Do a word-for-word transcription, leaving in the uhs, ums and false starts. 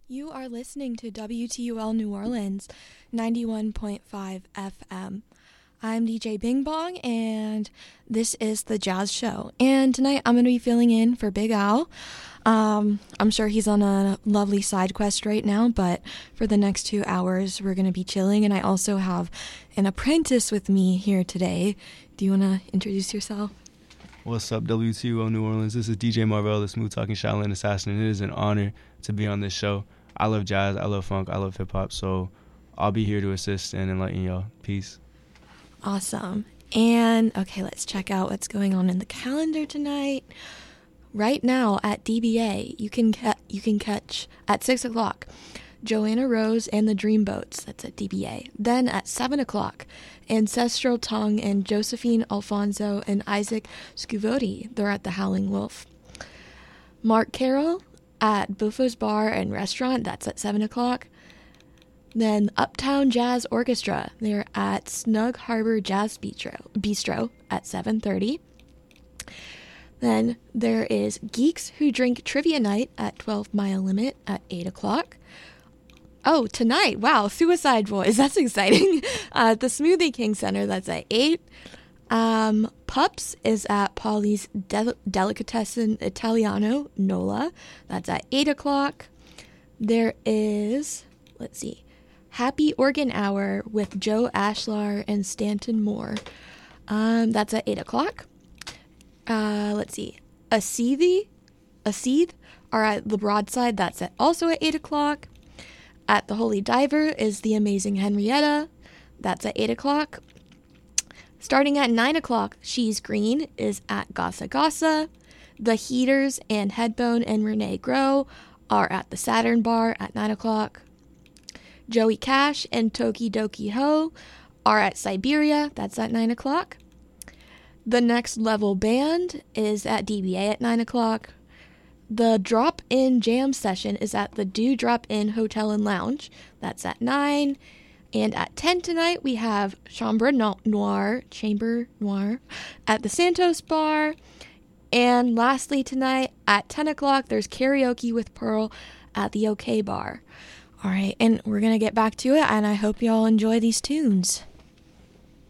You are listening to W T U L New Orleans, ninety-one point five F M. I'm D J Bing Bong, and this is The Jazz Show. And tonight I'm going to be filling in for Big Al. Um, I'm sure he's on a lovely side quest right now, but for the next two hours we're going to be chilling. And I also have an apprentice with me here today. Do you want to introduce yourself? What's up, W T U L New Orleans? This is D J Marvell, the smooth talking Shaolin assassin, and it is an honor to be on this show. I love jazz, I love funk, I love hip hop, so I'll be here to assist and enlighten y'all. Peace. Awesome. And okay, let's check out what's going on in the calendar tonight. Right now at D B A, you can ca- you can catch at six o'clock Joanna Rose and the Dreamboats. That's at D B A. Then at seven o'clock, Ancestral Tongue and Josephine Alfonso and Isaac Scuvodi. They're at the Howling Wolf. Mark Carroll at Buffo's Bar and Restaurant. That's at seven o'clock. Then Uptown Jazz Orchestra. They're at Snug Harbor Jazz Bistro, Bistro at seven thirty. Then there is Geeks Who Drink Trivia Night at twelve Mile Limit at eight o'clock. Oh, tonight, wow, Suicide Boys, that's exciting. Uh, at the Smoothie King Center, that's at eight. Um, Pups is at Polly's Del- Delicatessen Italiano, Nola. That's at eight o'clock. There is, let's see, Happy Organ Hour with Joe Ashlar and Stanton Moore. Um, that's at eight o'clock. Uh, let's see, Aseethi, Aseeth are at the Broadside. That's at, also at eight o'clock. At the Holy Diver is the Amazing Henrietta. That's at eight o'clock. Starting at nine o'clock, She's Green is at Gasa Gasa. The Heaters and Headbone and Renee Grow are at the Saturn Bar at nine o'clock. Joey Cash and Toki Doki Ho are at Siberia. That's at nine o'clock. The Next Level Band is at D B A at nine o'clock. The Drop-In Jam Session is at the Do Drop-In Hotel and Lounge. That's at nine. And at ten tonight, we have Chambre Noir, Chamber Noir, at the Santos Bar. And lastly tonight, at ten o'clock, there's Karaoke with Pearl at the OK Bar. All right, and we're going to get back to it, and I hope y'all enjoy these tunes.